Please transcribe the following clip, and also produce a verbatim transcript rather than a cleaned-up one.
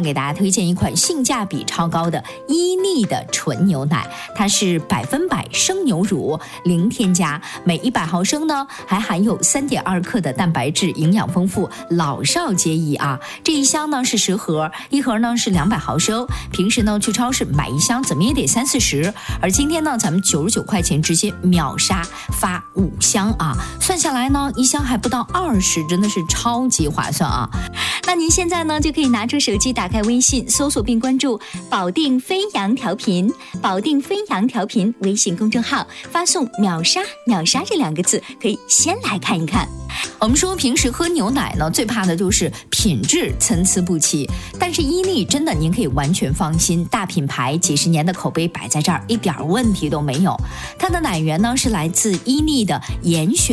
给大家推荐一款性价比超高的伊利的纯牛奶，它是百分百生牛乳，零添加，每一百毫升呢还含有 三点二克的蛋白质，营养丰富，老少皆宜啊。这一箱呢是十盒，一盒呢是两百毫升，平时呢去超市买一箱怎么也得三四十，而今天呢咱们九十九块钱直接秒杀，发五箱啊，算下来呢一箱还不到二十，真的是超级划算啊。 那您现在呢就可以拿出手机，打开微信，搜索并关注保定飞扬调频，保定飞扬调频微信公众号，发送秒杀秒杀这两个字，可以先来看一看。 我们说平时喝牛奶呢，最怕的就是品质参差不齐，但是伊利真的您可以完全放心，大品牌几十年的口碑摆在这儿，一点问题都没有。它的奶源呢是来自伊利的严选